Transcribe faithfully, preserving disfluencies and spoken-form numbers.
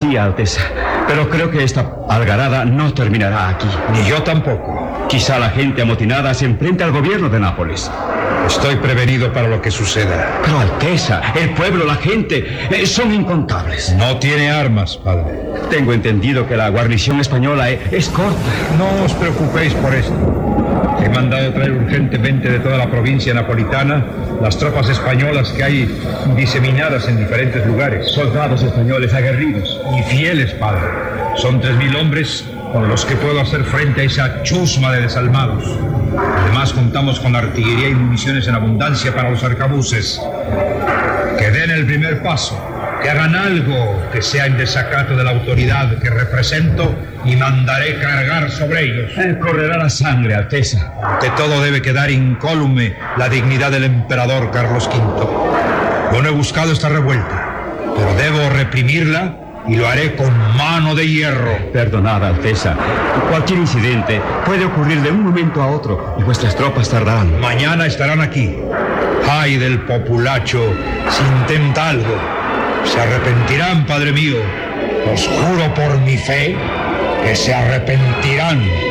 Sí, Alteza, pero creo que esta algarada no terminará aquí. Ni yo tampoco. Quizá la gente amotinada se enfrente al gobierno de Nápoles. Estoy prevenido para lo que suceda. Pero, Alteza, el pueblo, la gente, eh, son incontables. No tiene armas, padre. Tengo entendido que la guarnición española es, es corta. No os preocupéis por esto. He mandado traer urgentemente de toda la provincia napolitana las tropas españolas que hay diseminadas en diferentes lugares. Soldados españoles aguerridos. Y fieles, padre. Son tres mil hombres con los que puedo hacer frente a esa chusma de desalmados. Además, contamos con artillería y municiones en abundancia para los arcabuces. Que den el primer paso, que hagan algo que sea en desacato de la autoridad que represento y mandaré cargar sobre ellos. Eh, correrá la sangre, Alteza. Ante todo debe quedar incólume la dignidad del emperador Carlos quinto. Yo no he buscado esta revuelta, pero debo reprimirla y lo haré con mano de hierro. Perdonad, Alteza. Cualquier incidente puede ocurrir de un momento a otro y vuestras tropas tardarán. Mañana estarán aquí. Ay del populacho si intenta algo. Se arrepentirán, padre mío. Os juro por mi fe que se arrepentirán.